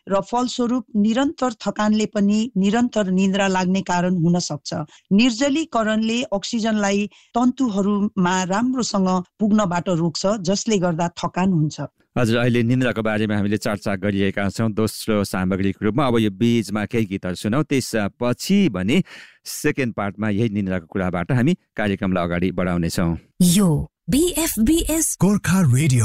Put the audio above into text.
र फलस्वरूप निरन्तर थकानले पनि निरन्तर निद्रा लाग्ने कारण हुन सक्छ। निर्जलीकरणले अक्सिजनलाई तन्तुहरूमा राम्रोसँग पुग्नबाट रोक्छ, जसले गर्दा थकान हुन्छ। हजुर, अहिले निन्द्राको बारेमा हामीले चर्चा गरिएका छौँ दोस्रो सामग्रीको रूपमा। अब यो बीचमा केही गीतहरू सुनौँ, त्यसपछि भने सेकेन्ड पार्टमा यही निन्द्राको कुराबाट हामी कार्यक्रमलाई अगाडि बढाउनेछौँ। यो BFBS गोर्खा रेडियो